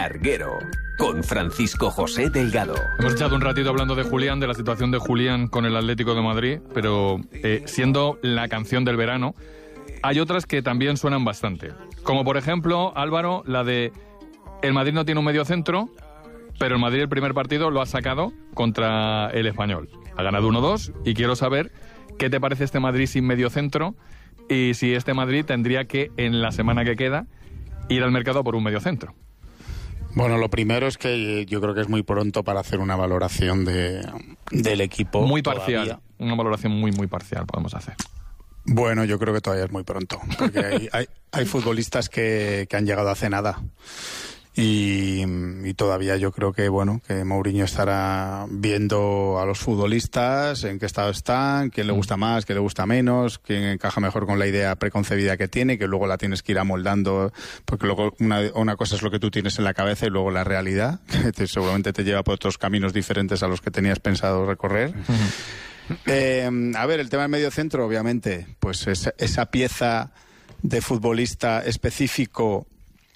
Larguero, con Francisco José Delgado. Hemos echado un ratito hablando de Julián, de la situación de Julián con el Atlético de Madrid, pero siendo la canción del verano, hay otras que también suenan bastante. Como por ejemplo, Álvaro, la de el Madrid no tiene un mediocentro, pero el Madrid el primer partido lo ha sacado contra el Español. Ha ganado 1-2 y quiero saber qué te parece este Madrid sin mediocentro y si este Madrid tendría que, en la semana que queda, ir al mercado por un mediocentro. Bueno, lo primero es que yo creo que es muy pronto para hacer una valoración del equipo. Muy parcial, todavía. Una valoración muy parcial podemos hacer. Bueno, yo creo que todavía es muy pronto, porque hay futbolistas que han llegado hace nada. Y todavía yo creo que que Mourinho estará viendo a los futbolistas en qué estado están, quién le gusta más, quién le gusta menos, quién encaja mejor con la idea preconcebida que tiene, que luego la tienes que ir amoldando, porque luego una cosa es lo que tú tienes en la cabeza y luego la realidad, que seguramente te lleva por otros caminos diferentes a los que tenías pensado recorrer. A ver, el tema del mediocentro, obviamente, pues esa pieza de futbolista específico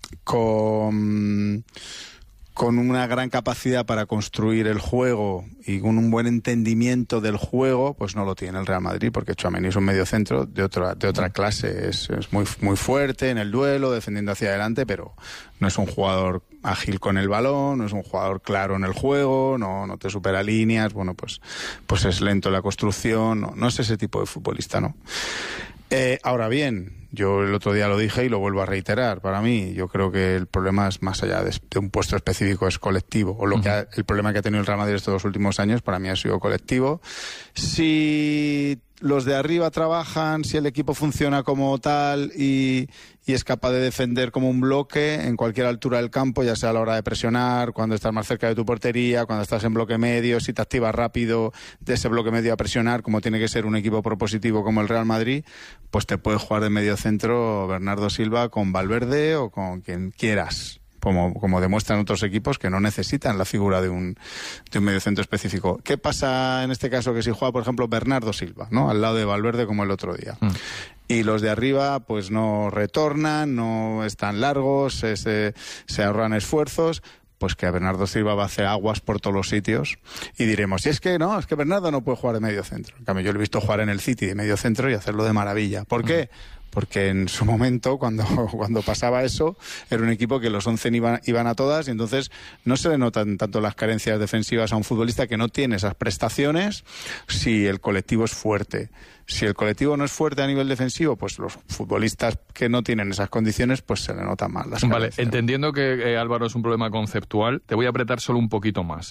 con una gran capacidad para construir el juego y con un buen entendimiento del juego, pues no lo tiene el Real Madrid, porque Tchouaméni es un mediocentro de otra clase, es muy fuerte en el duelo, defendiendo hacia adelante, pero no es un jugador ágil con el balón, no es un jugador claro en el juego, no te supera líneas, pues es lento en la construcción, no es ese tipo de futbolista, ¿no? Ahora bien, yo el otro día lo dije y lo vuelvo a reiterar. Para mí, yo creo que el problema es más allá de un puesto específico, es colectivo. O el problema que ha tenido el Real Madrid estos 2 últimos años, para mí ha sido colectivo. Si los de arriba trabajan, si el equipo funciona como tal y es capaz de defender como un bloque en cualquier altura del campo, ya sea a la hora de presionar, cuando estás más cerca de tu portería, cuando estás en bloque medio, si te activas rápido de ese bloque medio a presionar, como tiene que ser un equipo propositivo como el Real Madrid, pues te puede jugar de medio centro Bernardo Silva con Valverde o con quien quieras. Como demuestran otros equipos que no necesitan la figura de un mediocentro específico. ¿Qué pasa en este caso que si juega, por ejemplo, Bernardo Silva, ¿no? Al lado de Valverde como el otro día? Y los de arriba pues no retornan, no están largos, se ahorran esfuerzos, pues que a Bernardo Silva va a hacer aguas por todos los sitios y diremos, es que Bernardo no puede jugar de medio centro. En cambio, yo lo he visto jugar en el City de medio centro y hacerlo de maravilla. ¿Por qué? Porque en su momento, cuando pasaba eso, era un equipo que los 11 iban a todas y entonces no se le notan tanto las carencias defensivas a un futbolista que no tiene esas prestaciones si el colectivo es fuerte. Si el colectivo no es fuerte a nivel defensivo, pues los futbolistas que no tienen esas condiciones, pues se le notan más las carencias. Vale, entendiendo que Álvaro es un problema conceptual, te voy a apretar solo un poquito más.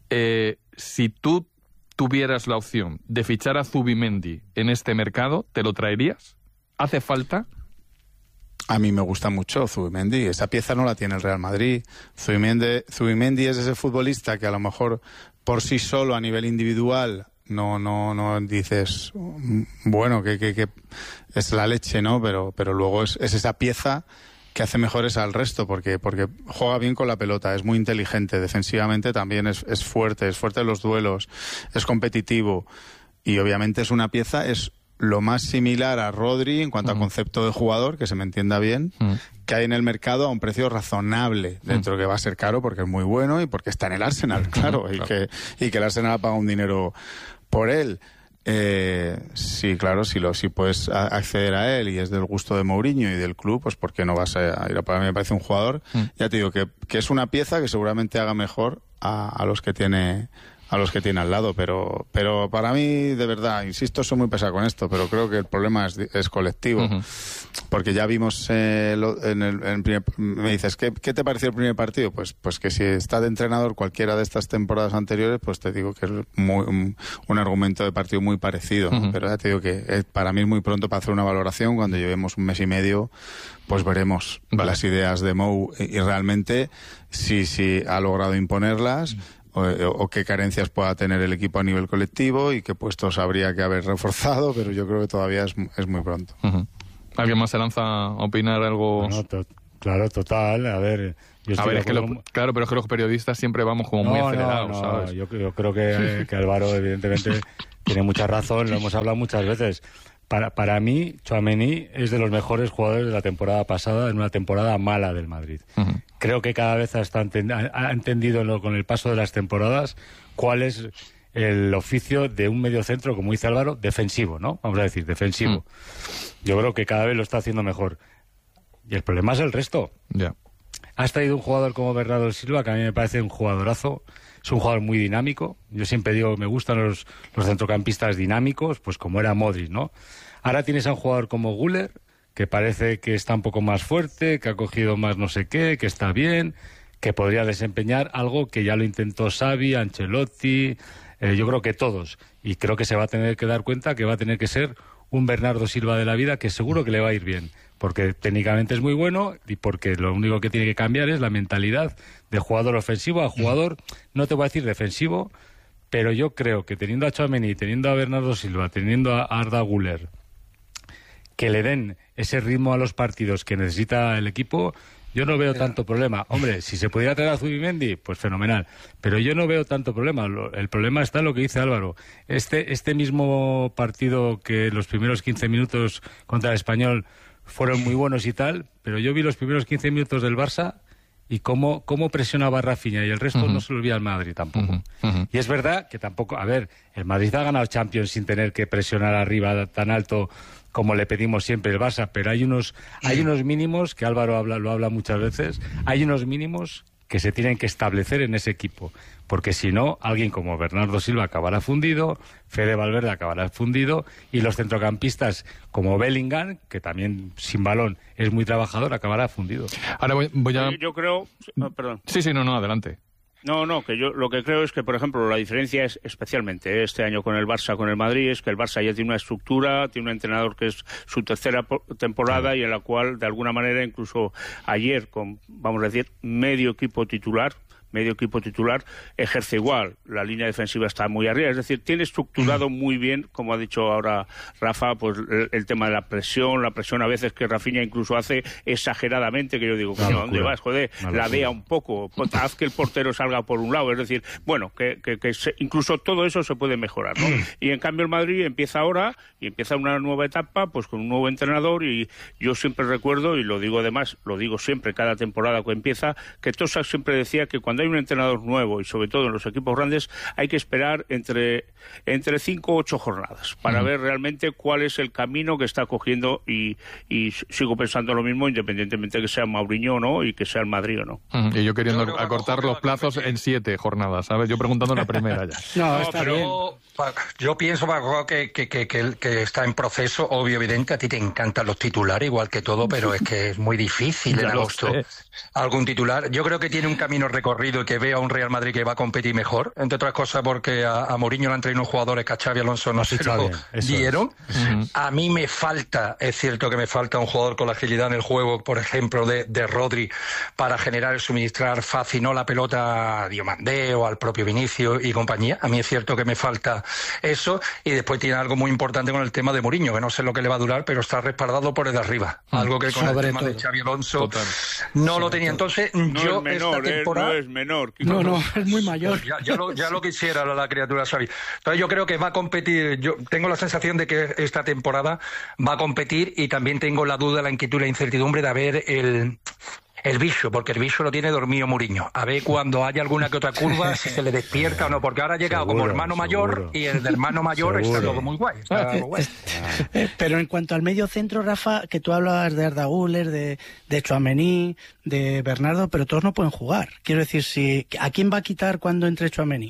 Si tú tuvieras la opción de fichar a Zubimendi en este mercado, ¿te lo traerías? ¿Hace falta? A mí me gusta mucho Zubimendi. Esa pieza no la tiene el Real Madrid. Zubimendi es ese futbolista que a lo mejor por sí solo a nivel individual no dices, bueno, que es la leche, ¿no? Pero luego es esa pieza que hace mejores al resto, porque juega bien con la pelota, es muy inteligente, defensivamente también es fuerte en los duelos, es competitivo y obviamente es una pieza, es lo más similar a Rodri en cuanto a concepto de jugador, que se me entienda bien, que hay en el mercado a un precio razonable, dentro que va a ser caro porque es muy bueno y porque está en el Arsenal, claro, y que el Arsenal paga un dinero por él. Sí, claro, si puedes acceder a él y es del gusto de Mourinho y del club, pues ¿por qué no vas a ir a pagar? A mí me parece un jugador, ya te digo, que es una pieza que seguramente haga mejor a los que tiene al lado, pero para mí, de verdad, insisto, soy muy pesado con esto, pero creo que el problema es colectivo, porque ya vimos me dices, ¿qué te pareció el primer partido? Pues que si está de entrenador cualquiera de estas temporadas anteriores, pues te digo que es un argumento de partido muy parecido, pero ya te digo que para mí es muy pronto para hacer una valoración. Cuando llevemos un mes y medio, pues veremos las ideas de Mou y realmente si ha logrado imponerlas, o qué carencias pueda tener el equipo a nivel colectivo y qué puestos habría que haber reforzado, pero yo creo que todavía es muy pronto. ¿Alguien más se lanza a opinar algo? Bueno, claro, total. A ver, claro, pero es que los periodistas siempre vamos como muy acelerados, ¿sabes? Yo creo que Álvaro evidentemente tiene mucha razón, lo hemos hablado muchas veces. Para mí, Tchouaméni es de los mejores jugadores de la temporada pasada, en una temporada mala del Madrid. creo que cada vez ha entendido con el paso de las temporadas cuál es el oficio de un mediocentro, como dice Álvaro, defensivo, ¿no? Vamos a decir, defensivo. Yo creo que cada vez lo está haciendo mejor. Y el problema es el resto. Has traído un jugador como Bernardo Silva, que a mí me parece un jugadorazo. Es un jugador muy dinámico. Yo siempre digo, me gustan los centrocampistas dinámicos, pues como era Modric, ¿no? Ahora tienes a un jugador como Güler, que parece que está un poco más fuerte, que ha cogido más no sé qué, que está bien, que podría desempeñar algo que ya lo intentó Xavi, Ancelotti, yo creo que todos. Y creo que se va a tener que dar cuenta que va a tener que ser un Bernardo Silva de la vida, que seguro que le va a ir bien, porque técnicamente es muy bueno y porque lo único que tiene que cambiar es la mentalidad de jugador ofensivo a jugador, no te voy a decir defensivo, pero yo creo que teniendo a Tchouaméni, teniendo a Bernardo Silva, teniendo a Arda Güler, que le den ese ritmo a los partidos que necesita el equipo, yo no veo tanto problema. Hombre, si se pudiera traer a Zubimendi, pues fenomenal. Pero yo no veo tanto problema. El problema está en lo que dice Álvaro. Este mismo partido que los primeros 15 minutos contra el Español fueron muy buenos y tal, pero yo vi los primeros 15 minutos del Barça y cómo presionaba Rafinha y el resto no se lo vi al Madrid tampoco. Y es verdad que tampoco... A ver, el Madrid ha ganado Champions sin tener que presionar arriba tan alto como le pedimos siempre el Barça, pero hay unos mínimos, que Álvaro lo habla muchas veces, hay unos mínimos que se tienen que establecer en ese equipo, porque si no, alguien como Bernardo Silva acabará fundido, Fede Valverde acabará fundido, y los centrocampistas como Bellingham, que también sin balón es muy trabajador, acabará fundido. Ahora voy a... Yo creo... perdón. Sí, no, adelante. No, que yo lo que creo es que, por ejemplo, la diferencia es especialmente este año con el Barça, con el Madrid, es que el Barça ya tiene una estructura, tiene un entrenador que es su tercera temporada y en la cual, de alguna manera, incluso ayer, con, vamos a decir, medio equipo titular, ejerce igual. La línea defensiva está muy arriba. Es decir, tiene estructurado muy bien, como ha dicho ahora Rafa, pues el tema de la presión a veces que Rafinha incluso hace exageradamente, que yo digo, coño, ¿dónde vas? Joder, ladea un poco, haz que el portero salga por un lado. Es decir, bueno, que incluso todo eso se puede mejorar, ¿no? Y en cambio el Madrid empieza ahora y empieza una nueva etapa, pues con un nuevo entrenador, y yo siempre recuerdo, y lo digo además, lo digo siempre cada temporada que empieza, que Tosak siempre decía que cuando hay un entrenador nuevo y sobre todo en los equipos grandes hay que esperar entre 5 o 8 jornadas para ver realmente cuál es el camino que está cogiendo, y sigo pensando lo mismo independientemente que sea Mourinho o no y que sea el Madrid o no. Y yo queriendo acortar los plazos en 7 jornadas, ¿sabes? Yo preguntando en la primera ya. No, está bien. Yo pienso, Paco, que está en proceso, obvio, evidente. A ti te encantan los titulares, igual que todo, pero es que es muy difícil en agosto algún titular. Yo creo que tiene un camino recorrido y que veo a un Real Madrid que va a competir mejor, entre otras cosas porque a Mourinho le han traído unos jugadores que a Xavi Alonso no se lo dieron. A mí me falta, es cierto que me falta un jugador con la agilidad en el juego, por ejemplo, de Rodri, para generar y suministrar fácil, no la pelota a Diomandé o al propio Vinicius y compañía. A mí es cierto que me falta eso, y después tiene algo muy importante con el tema de Mourinho, que no sé lo que le va a durar, pero está respaldado por el de arriba, algo que con el tema de Xavi Alonso no lo tenía. Entonces yo esta temporada... No es menor. No, es muy mayor. Ya lo quisiera la criatura Xavi. Entonces yo creo que va a competir, yo tengo la sensación de que esta temporada va a competir, y también tengo la duda, la inquietud, la incertidumbre de ver el bicho, porque el bicho lo tiene dormido Mourinho. A ver cuando haya alguna que otra curva, si se le despierta o no, porque ahora ha llegado como hermano mayor, y el del hermano mayor está todo muy guay. Pero en cuanto al medio centro, Rafa, que tú hablabas de Arda Güler, de Tchouaméni, de Bernardo, pero todos no pueden jugar. Quiero decir, ¿a quién va a quitar cuando entre Tchouaméni?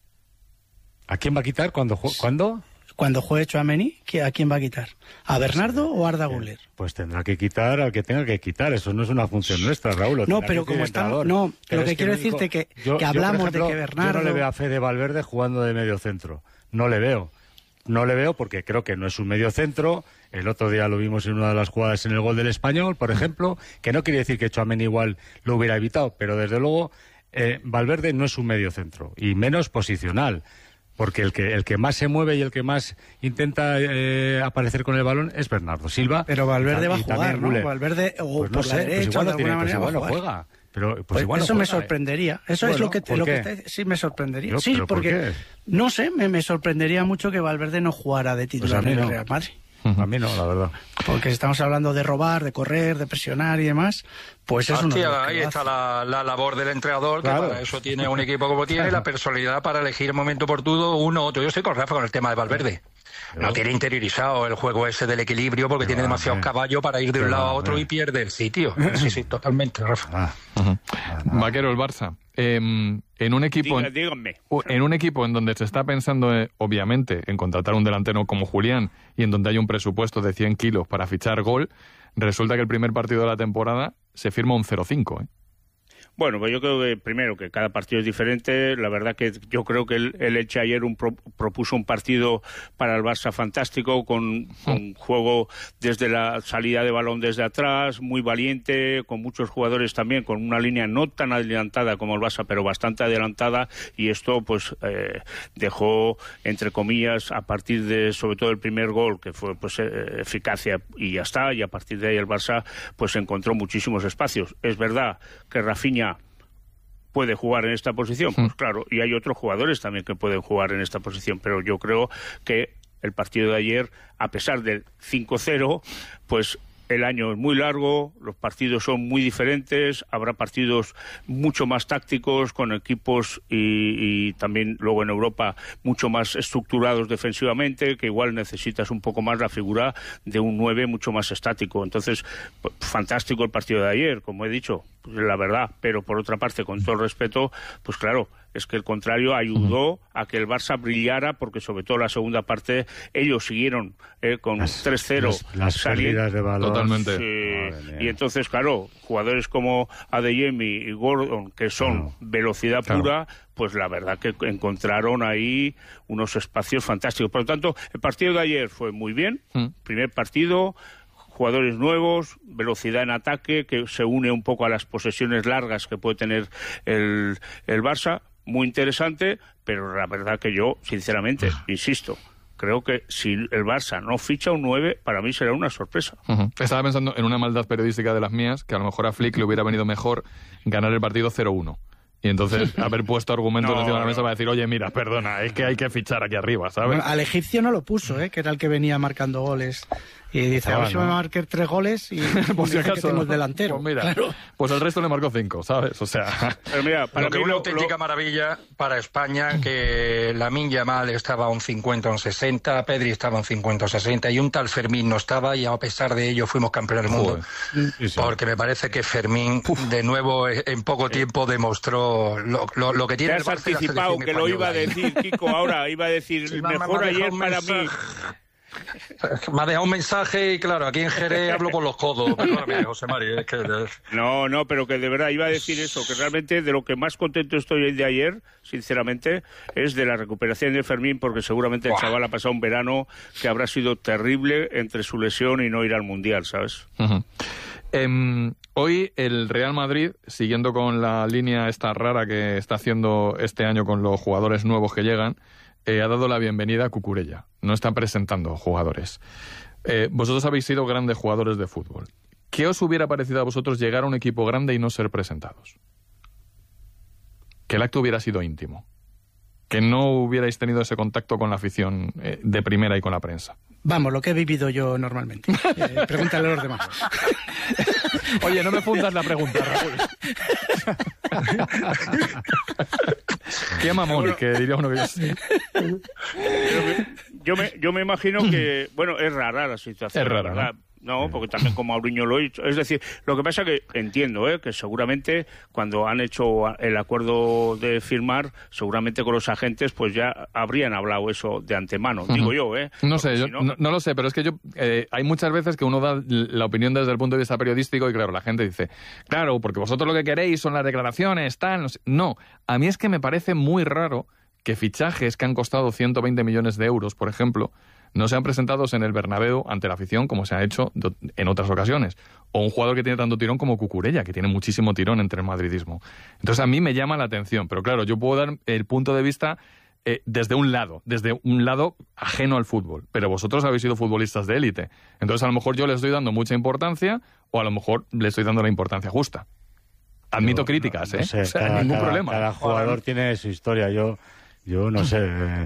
¿A quién va a quitar cuando? Cuando juegue Tchouaméni, ¿a quién va a quitar? ¿A Bernardo o a Arda Güler? Pues tendrá que quitar al que tenga que quitar. Eso no es una función nuestra, Raúl. No, pero como estamos... No, pero que quiero decirte que hablamos, por ejemplo, de que Bernardo... Yo no le veo a Fede Valverde jugando de medio centro. No le veo porque creo que no es un medio centro. El otro día lo vimos en una de las jugadas en el gol del Español, por ejemplo, que no quiere decir que Tchouaméni igual lo hubiera evitado, pero desde luego Valverde no es un medio centro, y menos posicional. Porque el que más se mueve y el que más intenta aparecer con el balón es Bernardo Silva. Pero Valverde va a jugar, ¿no? Valverde, o pues por la derecha, de alguna manera, igual no juega. Pero pues igual eso no me sorprendería. Eso es lo que sí me sorprendería. Sí, porque no sé, me sorprendería mucho que Valverde no jugara de titular en el Real Madrid. A mí no, la verdad. Porque si estamos hablando de robar, de correr, de presionar y demás, pues eso no. Ahí está la labor del entrenador, claro, que para eso tiene un equipo como tiene, y la personalidad para elegir el momento oportuno, uno u otro. Yo estoy con Rafa con el tema de Valverde. No tiene interiorizado el juego ese del equilibrio porque tiene demasiados caballos para ir de un lado a otro y pierde el sitio. Sí, totalmente, Rafa. Vaquero, el Barça. En un equipo en un equipo en donde se está pensando, obviamente, en contratar un delantero como Julián y en donde hay un presupuesto de 100 kilos para fichar gol, resulta que el primer partido de la temporada se firma un 0-5, ¿eh? Bueno, pues yo creo que primero que cada partido es diferente. La verdad que yo creo que el Elche ayer propuso un partido para el Barça fantástico, con juego desde la salida de balón desde atrás, muy valiente, con muchos jugadores también, con una línea no tan adelantada como el Barça, pero bastante adelantada, y esto pues dejó, entre comillas, a partir de sobre todo el primer gol, que fue pues eficacia y ya está, y a partir de ahí el Barça pues encontró muchísimos espacios. Es verdad que Rafinha puede jugar en esta posición, pues claro, y hay otros jugadores también que pueden jugar en esta posición, pero yo creo que el partido de ayer, a pesar del 5-0, pues el año es muy largo, los partidos son muy diferentes, habrá partidos mucho más tácticos, con equipos y también luego en Europa mucho más estructurados defensivamente, que igual necesitas un poco más la figura de un 9 mucho más estático. Entonces, fantástico el partido de ayer, como he dicho, pues, la verdad, pero por otra parte, con todo el respeto, pues claro, es que el contrario ayudó a que el Barça brillara, porque sobre todo la segunda parte ellos siguieron con 3-0 las salidas de balón. Totalmente. Y entonces, claro, jugadores como Adeyemi y Gordon, que son velocidad pura, pues la verdad que encontraron ahí unos espacios fantásticos. Por lo tanto, el partido de ayer fue muy bien, primer partido, jugadores nuevos, velocidad en ataque, que se une un poco a las posesiones largas que puede tener el Barça. Muy interesante, pero la verdad que yo, sinceramente, insisto, creo que si el Barça no ficha un 9, para mí será una sorpresa. Estaba pensando en una maldad periodística de las mías, que a lo mejor a Flick le hubiera venido mejor ganar el partido 0-1. Y entonces haber puesto argumentos encima de la mesa para decir, oye, mira, perdona, es que hay que fichar aquí arriba, ¿sabes? Bueno, al egipcio no lo puso, que era el que venía marcando goles. Y dice, a ver si me marqué 3 goles y por si acaso, que tengo el delantero. Pues mira, claro. Pues el resto le marcó 5, ¿sabes? O sea... Pero mira, para mí una auténtica maravilla para España, que Lamine Yamal estaba a un 50 o un 60, Pedri estaba a un 50 o 60 y un tal Fermín no estaba, y a pesar de ello fuimos campeones del mundo. Porque me parece que Fermín de nuevo en poco tiempo demostró lo que tiene. Te has anticipado que lo iba a decir, Kiko, ahora iba a decir, sí, mejor ayer para mí. Me ha dejado un mensaje y claro, aquí en Jerez hablo por los codos. Perdóname, José Mari, es que... No, pero que de verdad iba a decir eso, que realmente de lo que más contento estoy el de ayer, sinceramente, es de la recuperación de Fermín, porque seguramente el chaval ha pasado un verano que habrá sido terrible entre su lesión y no ir al Mundial, ¿sabes? Hoy el Real Madrid, siguiendo con la línea esta rara que está haciendo este año con los jugadores nuevos que llegan, ha dado la bienvenida a Cucurella. No está presentando jugadores. Vosotros habéis sido grandes jugadores de fútbol. ¿Qué os hubiera parecido a vosotros llegar a un equipo grande y no ser presentados? Que el acto hubiera sido íntimo. Que no hubierais tenido ese contacto con la afición de primera y con la prensa. Vamos, lo que he vivido yo normalmente. Pregúntale a los demás. Oye, no me fundas la pregunta, Raúl. Qué mamón, que diría uno que yo sé. Yo me imagino que, bueno, es rara la situación. Es rara, ¿no? No, porque también como Mourinho lo ha hecho. Es decir, lo que pasa que entiendo, que seguramente cuando han hecho el acuerdo de firmar, seguramente con los agentes pues ya habrían hablado eso de antemano, digo yo, No sé, yo no lo sé, pero es que hay muchas veces que uno da la opinión desde el punto de vista periodístico y claro, la gente dice, claro, porque vosotros lo que queréis son las declaraciones, tal, no sé. No, a mí es que me parece muy raro que fichajes que han costado 120 millones de euros, por ejemplo, no sean presentados en el Bernabéu ante la afición como se ha hecho en otras ocasiones. O un jugador que tiene tanto tirón como Cucurella, que tiene muchísimo tirón entre el madridismo. Entonces a mí me llama la atención, pero claro, yo puedo dar el punto de vista desde un lado ajeno al fútbol. Pero vosotros habéis sido futbolistas de élite. Entonces a lo mejor yo les estoy dando mucha importancia o a lo mejor le estoy dando la importancia justa. Admito críticas, no sé, o sea, ningún problema. Cada jugador tiene su historia. Yo no sé...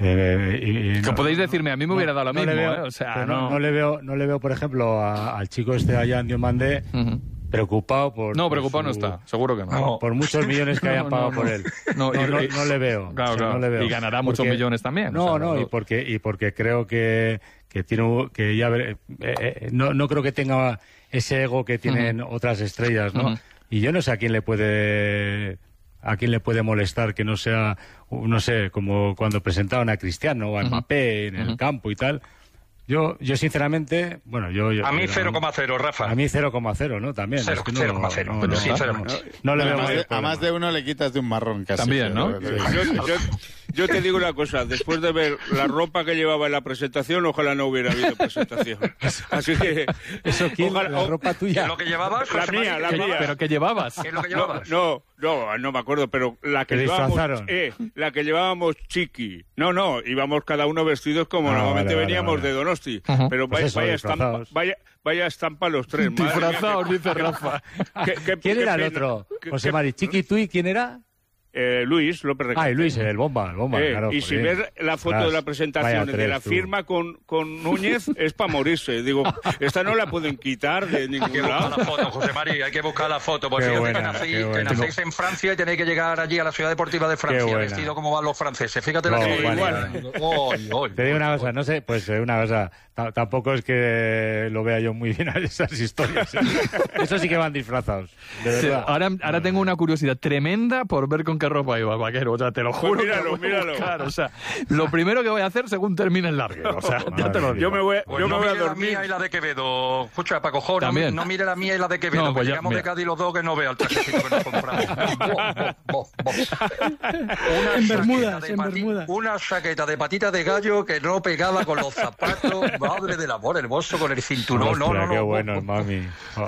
Que podéis decirme, a mí me hubiera dado lo mismo, veo, o sea, no le veo, por ejemplo, al chico allá en Diomandé preocupado por... No, preocupado no está, seguro que no. Por muchos millones que hayan pagado por él. No le veo. Claro. No le veo. Y ganará muchos millones también. Y porque creo que tiene que ya no creo que tenga ese ego que tienen otras estrellas, ¿no? Y yo no sé a quién le puede molestar que no sea, no sé, como cuando presentaban a Cristiano o a Mbappé en el campo y tal. Yo sinceramente, bueno, a mí 0,0, Rafa. A mí 0,0 ¿no? También. 0,0. No le veo a más de uno le quitas de un marrón casi. También, ¿no? Yo te digo una cosa, después de ver la ropa que llevaba en la presentación, ojalá no hubiera habido presentación. Así que... ¿Eso quién? La ropa tuya. ¿Lo que llevabas? La mía. ¿Pero qué llevabas? ¿Qué es lo que llevabas? No me acuerdo, pero la que llevábamos Chiqui. No, íbamos cada uno vestidos como normalmente veníamos de Donosti. Pero pues vaya estampa los tres. Disfrazados, dice Rafa. ¿Quién era el otro? José Mari, Chiqui, ¿tú y quién era? Luis López Requete. Luis, el bomba, claro. Y si ves la foto de la presentación de la firma con Núñez, es para morirse. Digo, esta no la pueden quitar de ningún lado. La foto, José Mari, hay que buscar la foto. Porque fíjate que nacéis en Francia y tenéis que llegar allí a la ciudad deportiva de Francia, vestido como van los franceses. Fíjate la que Te digo una cosa, no sé, pues una cosa, tampoco es que lo vea yo muy bien a esas historias. Eso sí que van disfrazados, de verdad. Ahora tengo una curiosidad tremenda por ver con qué ropa iba el vaquero, o sea, te lo juro. Pues míralo. Claro, o sea, lo primero que voy a hacer según termine el larguero, o sea, ya te lo digo. Yo me voy a dormir. La mía y la de Quevedo. Escucha, Paco Jo, no mire la mía y la de Quevedo, no, pues que llegamos de Cádiz los dos que no vea el trajecito que nos compramos. En Bermudas. Una chaqueta de patita de gallo que no pegaba con los zapatos. Madre del amor, el bolso con el cinturón. Hostia, qué bueno el Mami.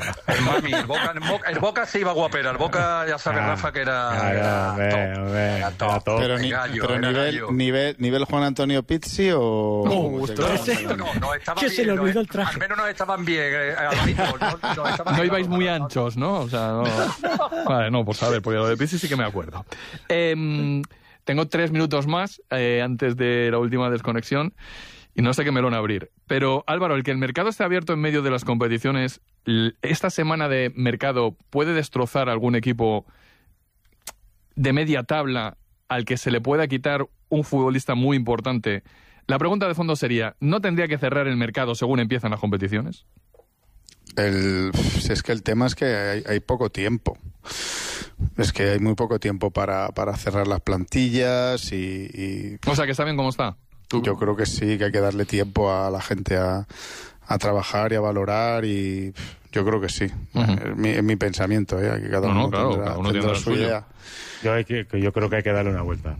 El Boca sí iba guapera. El Boca, ya sabes, Rafa, que era top. Pero nivel Juan Antonio Pizzi o... No, estaba que bien, se le olvidó el traje. Al menos no estaban bien. No ibais muy anchos, ¿no? O sea, no. Vale, no, pues a ver, porque lo de Pizzi sí que me acuerdo. Tengo 3 minutos más antes de la última desconexión y no sé qué melón abrir. Pero, Álvaro, el que el mercado esté abierto en medio de las competiciones, esta semana de mercado puede destrozar algún equipo de media tabla al que se le pueda quitar un futbolista muy importante. La pregunta de fondo sería, ¿no tendría que cerrar el mercado según empiezan las competiciones? Es que el tema es que hay poco tiempo. Es que hay muy poco tiempo para cerrar las plantillas y... O sea, que está bien cómo está. Yo creo que sí, que hay que darle tiempo a la gente a trabajar y a valorar y yo creo que sí. Es mi pensamiento, que cada uno tendrá su idea. Yo creo que hay que darle una vuelta.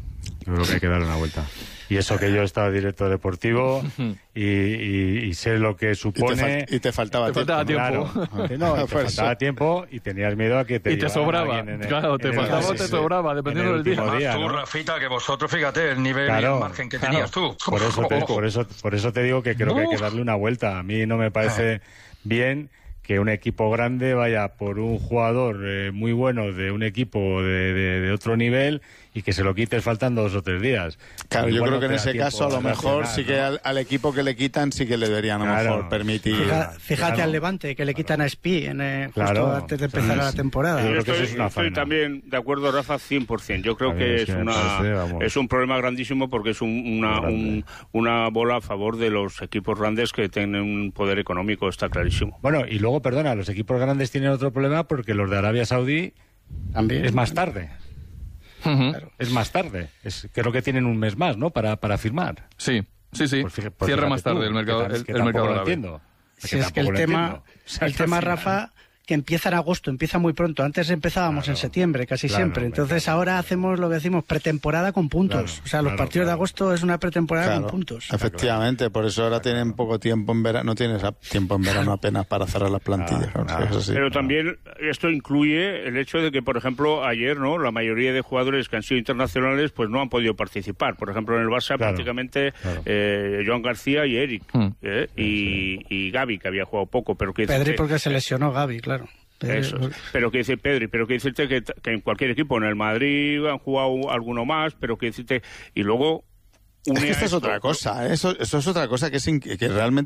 Y eso que yo he estado director deportivo y sé lo que supone... Y te faltaba tiempo. Claro. No, te faltaba tiempo y tenías miedo a que te... Y te sobraba. Claro, te faltaba o te sobraba, dependiendo del día. Tú, Rafita, que vosotros, fíjate, el nivel y el margen que tenías tú. Por eso te digo que creo que hay que darle una vuelta. A mí no me parece bien que un equipo grande vaya por un jugador muy bueno de un equipo de otro nivel y que se lo quites faltando 2 o 3 días. Claro, yo creo que en ese caso a lo mejor sí que al equipo que le quitan sí que le deberían a lo mejor permitir. Fíjate al Levante, que le quitan a Espí justo antes de empezar la temporada. Estoy también de acuerdo, Rafa, 100%. Yo creo que es un problema grandísimo porque es una bola a favor de los equipos grandes que tienen un poder económico, está clarísimo. Bueno, y luego, perdona, los equipos grandes tienen otro problema porque los de Arabia Saudí también es más tarde. Claro. Es más tarde. Creo que tienen un mes más, ¿no? Para firmar. Sí. Pues cierra más tarde el mercado. El mercado lo entiendo. Si es que el tema, Rafa, que empieza en agosto, empieza muy pronto. Antes empezábamos en septiembre, casi siempre. Entonces ahora hacemos lo que decimos pretemporada con puntos. O sea, los partidos de agosto es una pretemporada con puntos. Efectivamente, por eso ahora tienen poco tiempo en verano. No tienes tiempo en verano apenas para cerrar las plantillas. Pero también esto incluye el hecho de que, por ejemplo, ayer, ¿no? La mayoría de jugadores que han sido internacionales pues no han podido participar. Por ejemplo, en el Barça prácticamente Joan García y Eric y Gavi, que había jugado poco. Pero que Pedri porque se lesionó Gavi, claro. Eso. Pero que dice Pedri, pero que decirte que en cualquier equipo, en el Madrid han jugado alguno más, pero que decirte, y luego Es que esta es otra cosa, eso es otra cosa que realmente